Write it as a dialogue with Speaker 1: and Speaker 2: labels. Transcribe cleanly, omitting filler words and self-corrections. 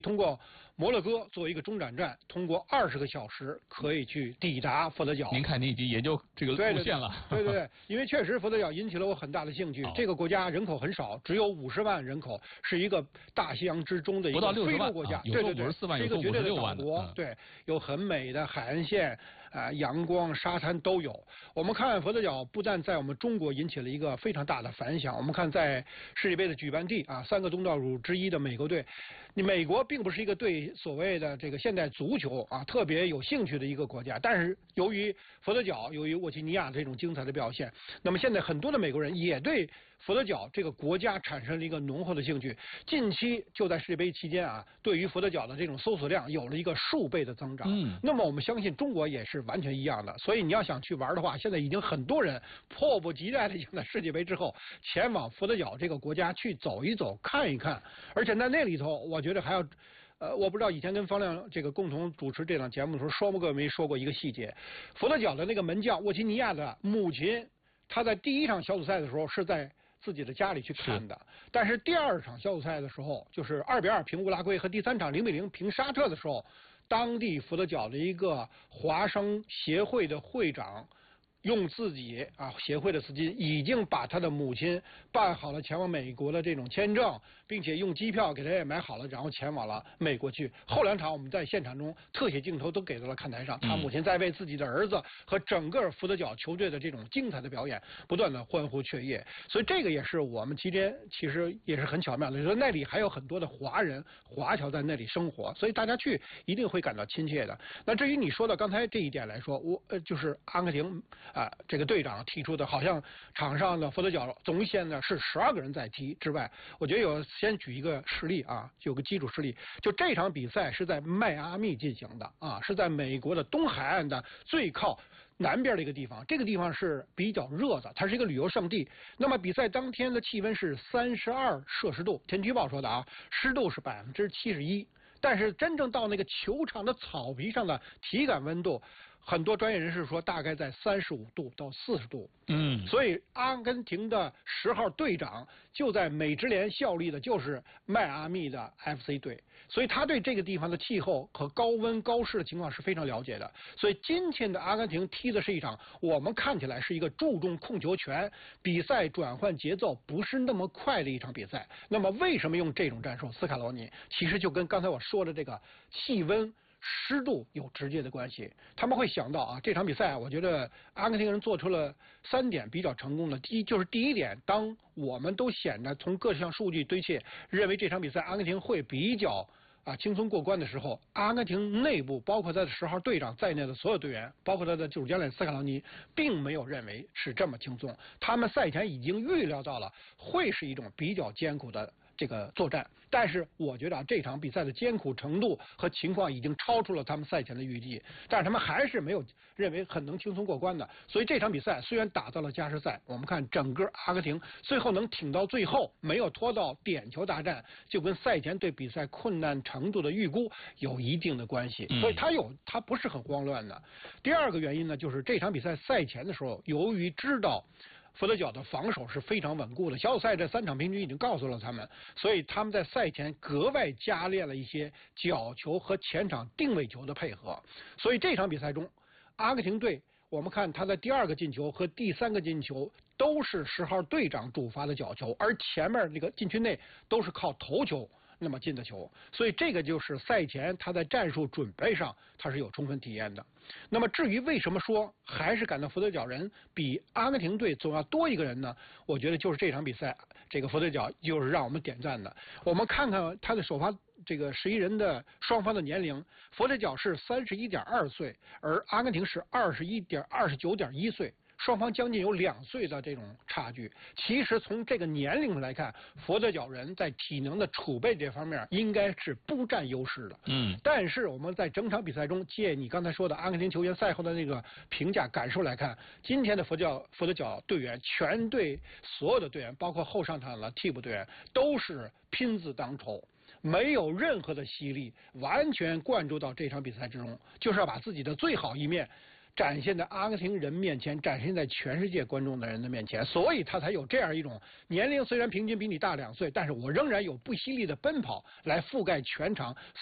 Speaker 1: 通过摩洛哥作为一个中转站，通过20个小时可以去抵达佛得角。
Speaker 2: 您看，您已经研究这个路线了。
Speaker 1: 对，因为确实佛得角引起了我很大的兴趣。这个国家人口很少，只有50万人口，是一个大西洋之中的一个非洲国家。
Speaker 2: 对，54万，
Speaker 1: 是一个绝对的岛国。对，有很美的海岸线，阳光、沙滩都有。我们看佛得角不但在我们中国引起了一个非常大的反响，我们看在世界杯的举办地3个东道主之一的美国队，美国并不是一个对所谓的这个现代足球特别有兴趣的一个国家，但是由于佛得角，由于沃吉尼亚这种精彩的表现，那么现在很多的美国人也对佛得角这个国家产生了一个浓厚的兴趣。近期就在世界杯期间对于佛得角的这种搜索量有了一个数倍的增长。那么我们相信中国也是完全一样的。所以你要想去玩的话，现在已经很多人迫不及待的想在世界杯之后前往佛得角这个国家去走一走、看一看，而且在那里头，我觉得还要。我不知道以前跟方亮这个共同主持这档节目的时候说没说过一个细节，佛得角的那个门将沃吉尼亚的母亲，他在第1场小组赛的时候是在自己的家里去看的，但是第2场小组赛的时候，就是2-2平乌拉圭和第3场0-0平沙特的时候，当地佛得角的一个华商协会的会长。用自己协会的资金，已经把他的母亲办好了前往美国的这种签证，并且用机票给他也买好了，然后前往了美国去。后2场我们在现场中特写镜头都给到了看台上，他母亲在为自己的儿子和整个佛得角球队的这种精彩的表演不断的欢呼雀跃。所以这个也是我们期间其实也是很巧妙的，就是那里还有很多的华人华侨在那里生活，所以大家去一定会感到亲切的。那至于你说的刚才这一点来说，就是阿根廷。这个队长提出的，好像场上的佛得角总线呢是12个人在踢之外，我觉得先举一个实例有个基础实例，就这场比赛是在迈阿密进行的是在美国的东海岸的最靠南边的一个地方，这个地方是比较热的，它是一个旅游胜地。那么比赛当天的气温是32摄氏度，天气预报说的湿度是71%，但是真正到那个球场的草皮上的体感温度，很多专业人士说大概在35度到40度。所以阿根廷的10号队长就在美职联效力的就是迈阿密的 FC 队，所以他对这个地方的气候和高温高湿的情况是非常了解的。所以今天的阿根廷踢的是一场我们看起来是一个注重控球权、比赛转换节奏不是那么快的一场比赛。那么为什么用这种战术？斯卡罗尼其实就跟刚才我说的这个气温湿度有直接的关系。他们会想到这场比赛我觉得阿根廷人做出了3点比较成功的。第一点，当我们都显得从各项数据堆砌认为这场比赛阿根廷会比较轻松过关的时候，阿根廷内部包括他的10号队长在内的所有队员，包括他的主教练斯卡罗尼，并没有认为是这么轻松。他们赛前已经预料到了会是一种比较艰苦的这个作战，但是我觉得这场比赛的艰苦程度和情况已经超出了他们赛前的预计，但是他们还是没有认为很能轻松过关的。所以这场比赛虽然打到了加时赛，我们看整个阿根廷最后能挺到最后，没有拖到点球大战，就跟赛前对比赛困难程度的预估有一定的关系，所以他不是很慌乱的。第二个原因呢，就是这场比赛赛前的时候，由于知道佛得角的防守是非常稳固的，小组赛这3场平均已经告诉了他们，所以他们在赛前格外加练了一些角球和前场定位球的配合。所以这场比赛中，阿根廷队我们看他在第2个进球和第3个进球都是10号队长主罚的角球，而前面那个禁区内都是靠头球那么进的球，所以这个就是赛前他在战术准备上他是有充分体验的。那么至于为什么说还是感到佛得角人比阿根廷队总要多一个人呢？我觉得就是这场比赛这个佛得角就是让我们点赞的。我们看看他的首发这个11人的双方的年龄，佛得角是31.2岁，而阿根廷是29.1岁。双方将近有2岁的这种差距。其实从这个年龄上来看，佛得角人在体能的储备这方面应该是不占优势的。但是我们在整场比赛中，借你刚才说的阿根廷球员赛后的那个评价感受来看，今天的佛得角队员全队所有的队员，包括后上场的替补队员，都是拼字当头。没有任何的犀利，完全灌注到这场比赛之中，就是要把自己的最好一面展现在阿根廷人面前，展现在全世界观众的人的面前，所以他才有这样一种年龄虽然平均比你大2岁，但是我仍然有不犀利的奔跑来覆盖全场。